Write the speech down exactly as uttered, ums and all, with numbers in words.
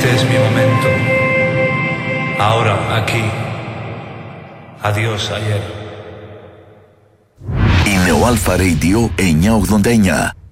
Este es mi momento. Ahora, aquí. Adiós, ayer. Η Νεοάλφα Radio εννιακόσια ογδόντα εννιά.